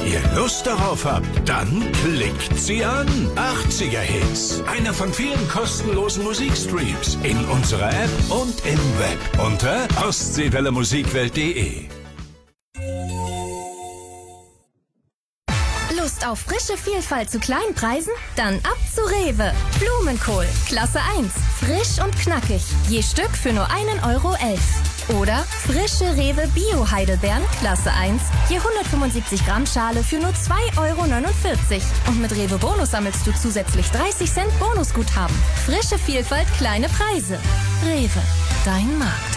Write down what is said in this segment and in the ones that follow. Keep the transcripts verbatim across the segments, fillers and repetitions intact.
ihr Lust darauf habt, dann klickt sie an. achtziger Hits. Einer von vielen kostenlosen Musikstreams in unserer App und im Web unter ostseewelle musikwelt punkt de. Lust auf frische Vielfalt zu kleinen Preisen? Dann ab zu Rewe. Blumenkohl, Klasse eins. Frisch und knackig. Je Stück für nur einen Euro elf. Oder frische Rewe Bio-Heidelbeeren, Klasse eins. Je hundertfünfundsiebzig Gramm Schale für nur zwei Euro neunundvierzig. Und mit Rewe Bonus sammelst du zusätzlich dreißig Cent Bonusguthaben. Frische Vielfalt, kleine Preise. Rewe, dein Markt.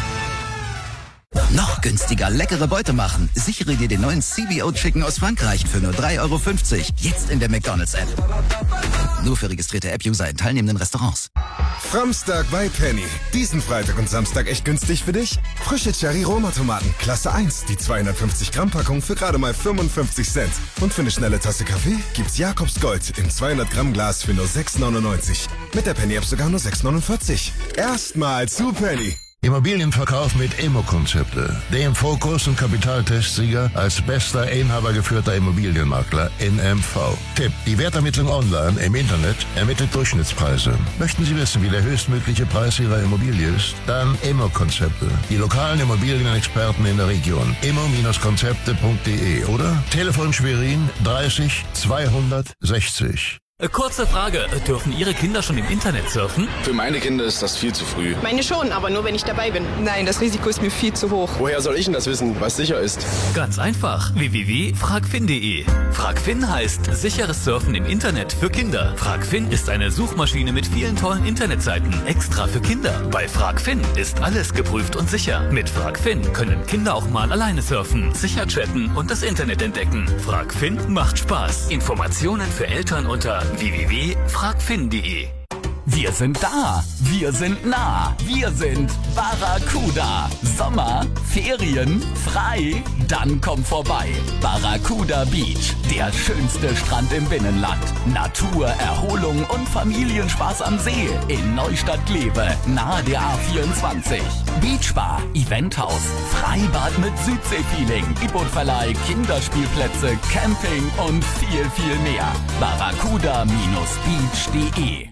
Noch günstiger leckere Beute machen. Sichere dir den neuen C B O Chicken aus Frankreich für nur drei Euro fünfzig. Jetzt in der McDonald's-App. Nur für registrierte App-User in teilnehmenden Restaurants. Framstag bei Penny. Diesen Freitag und Samstag echt günstig für dich? Frische Cherry-Roma-Tomaten, Klasse eins. Die zweihundertfünfzig Gramm Packung für gerade mal fünfundfünfzig Cent. Und für eine schnelle Tasse Kaffee gibt's Jakobs Gold im zweihundert Gramm Glas für nur sechs neunundneunzig. Mit der Penny-App sogar nur sechs neunundvierzig. Erstmal zu Penny. Immobilienverkauf mit Immo-Konzepte. Dem Fokus- und Kapitaltestsieger als bester inhabergeführter Immobilienmakler N M V. Tipp: Die Wertermittlung online im Internet ermittelt Durchschnittspreise. Möchten Sie wissen, wie der höchstmögliche Preis Ihrer Immobilie ist? Dann Immo-Konzepte. Die lokalen Immobilienexperten in der Region. immo Konzepte punkt de oder Telefon Schwerin dreißig zweihundertsechzig. Kurze Frage, dürfen Ihre Kinder schon im Internet surfen? Für meine Kinder ist das viel zu früh. Meine schon, aber nur wenn ich dabei bin. Nein, das Risiko ist mir viel zu hoch. Woher soll ich denn das wissen, was sicher ist? Ganz einfach, w w w punkt fragfin punkt de. Fragfin heißt sicheres Surfen im Internet für Kinder. Fragfin ist eine Suchmaschine mit vielen tollen Internetseiten, extra für Kinder. Bei Fragfin ist alles geprüft und sicher. Mit Fragfin können Kinder auch mal alleine surfen, sicher chatten und das Internet entdecken. Fragfin macht Spaß. Informationen für Eltern unter w w w punkt fragfin punkt de. Wir sind da, wir sind nah, wir sind Barracuda. Sommer, Ferien, frei, dann komm vorbei. Barracuda Beach, der schönste Strand im Binnenland. Natur, Erholung und Familienspaß am See in Neustadt-Glewe, nahe der A vierundzwanzig. Beachbar, Eventhaus, Freibad mit Südseefeeling, E-Boot-Verleih, Kinderspielplätze, Camping und viel, viel mehr. Barracuda Beach punkt de.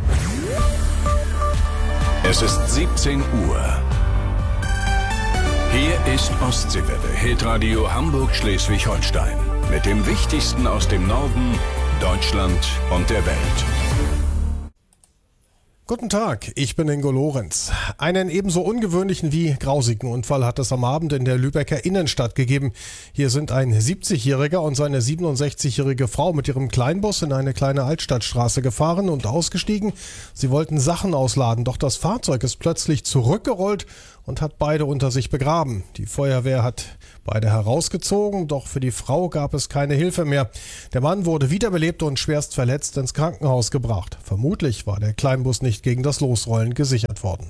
Es ist siebzehn Uhr. Hier ist Ostseewelle, Hitradio Hamburg-Schleswig-Holstein. Mit dem Wichtigsten aus dem Norden, Deutschland und der Welt. Guten Tag, ich bin Ingo Lorenz. Einen ebenso ungewöhnlichen wie grausigen Unfall hat es am Abend in der Lübecker Innenstadt gegeben. Hier sind ein siebzigjähriger und seine siebenundsechzigjährige Frau mit ihrem Kleinbus in eine kleine Altstadtstraße gefahren und ausgestiegen. Sie wollten Sachen ausladen, doch das Fahrzeug ist plötzlich zurückgerollt und hat beide unter sich begraben. Die Feuerwehr hat beide herausgezogen, doch für die Frau gab es keine Hilfe mehr. Der Mann wurde wiederbelebt und schwerst verletzt ins Krankenhaus gebracht. Vermutlich war der Kleinbus nicht gegen das Losrollen gesichert worden.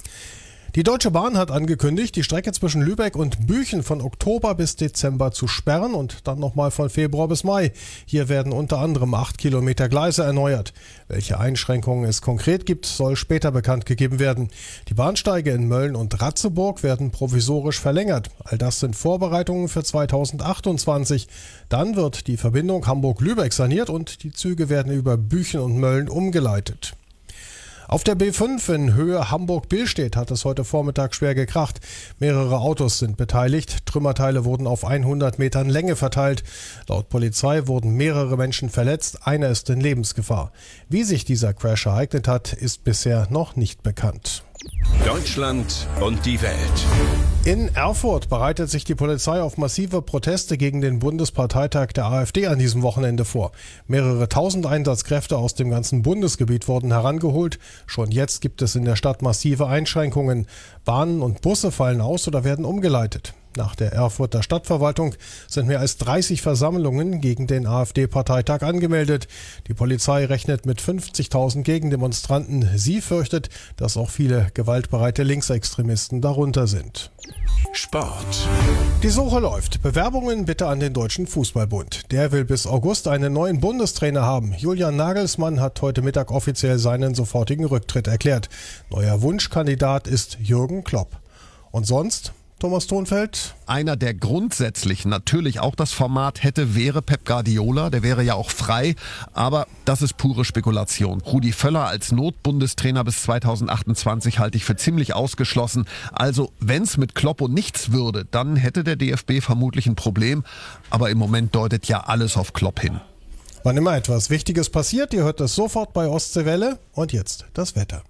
Die Deutsche Bahn hat angekündigt, die Strecke zwischen Lübeck und Büchen von Oktober bis Dezember zu sperren und dann nochmal von Februar bis Mai. Hier werden unter anderem acht Kilometer Gleise erneuert. Welche Einschränkungen es konkret gibt, soll später bekannt gegeben werden. Die Bahnsteige in Mölln und Ratzeburg werden provisorisch verlängert. All das sind Vorbereitungen für zweitausendachtundzwanzig. Dann wird die Verbindung Hamburg-Lübeck saniert und die Züge werden über Büchen und Mölln umgeleitet. Auf der B fünf in Höhe Hamburg-Billstedt hat es heute Vormittag schwer gekracht. Mehrere Autos sind beteiligt. Trümmerteile wurden auf hundert Metern Länge verteilt. Laut Polizei wurden mehrere Menschen verletzt. Einer ist in Lebensgefahr. Wie sich dieser Crash ereignet hat, ist bisher noch nicht bekannt. Deutschland und die Welt. In Erfurt bereitet sich die Polizei auf massive Proteste gegen den Bundesparteitag der AfD an diesem Wochenende vor. Mehrere tausend Einsatzkräfte aus dem ganzen Bundesgebiet wurden herangeholt. Schon jetzt gibt es in der Stadt massive Einschränkungen. Bahnen und Busse fallen aus oder werden umgeleitet. Nach der Erfurter Stadtverwaltung sind mehr als dreißig Versammlungen gegen den AfD-Parteitag angemeldet. Die Polizei rechnet mit fünfzigtausend Gegendemonstranten. Sie fürchtet, dass auch viele gewaltbereite Linksextremisten darunter sind. Sport. Die Suche läuft. Bewerbungen bitte an den Deutschen Fußballbund. Der will bis August einen neuen Bundestrainer haben. Julian Nagelsmann hat heute Mittag offiziell seinen sofortigen Rücktritt erklärt. Neuer Wunschkandidat ist Jürgen Klopp. Und sonst? Thomas Thonfeld? Einer, der grundsätzlich natürlich auch das Format hätte, wäre Pep Guardiola. Der wäre ja auch frei, aber das ist pure Spekulation. Rudi Völler als Notbundestrainer bis zweitausendachtundzwanzig halte ich für ziemlich ausgeschlossen. Also wenn es mit Kloppo nichts würde, dann hätte der D F B vermutlich ein Problem. Aber im Moment deutet ja alles auf Klopp hin. Wann immer etwas Wichtiges passiert, ihr hört das sofort bei Ostseewelle. Und jetzt das Wetter.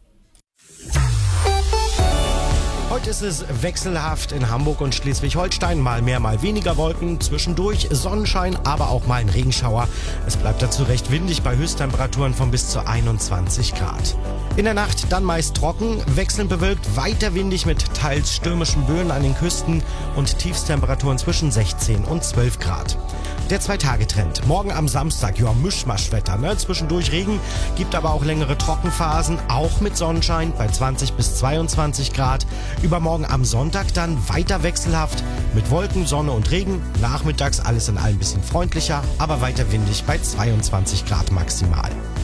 Heute ist es wechselhaft in Hamburg und Schleswig-Holstein. Mal mehr, mal weniger Wolken. Zwischendurch Sonnenschein, aber auch mal ein Regenschauer. Es bleibt dazu recht windig bei Höchsttemperaturen von bis zu einundzwanzig Grad. In der Nacht dann meist trocken, wechselnd bewölkt, weiter windig mit teils stürmischen Böen an den Küsten und Tiefstemperaturen zwischen sechzehn und zwölf Grad. Der Zwei-Tage-Trend. Morgen am Samstag, ja, Mischmaschwetter, ne? Zwischendurch Regen, gibt aber auch längere Trockenphasen, auch mit Sonnenschein bei zwanzig bis zweiundzwanzig Grad. Übermorgen am Sonntag dann weiter wechselhaft mit Wolken, Sonne und Regen. Nachmittags alles in allem ein bisschen freundlicher, aber weiter windig bei zweiundzwanzig Grad maximal.